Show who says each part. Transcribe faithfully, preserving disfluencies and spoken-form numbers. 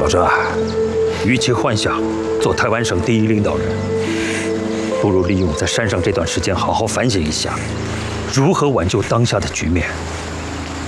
Speaker 1: 正啊，与其幻想做台湾省第一领导人，不如利用在山上这段时间好好反省一下，如何挽救当下的局面。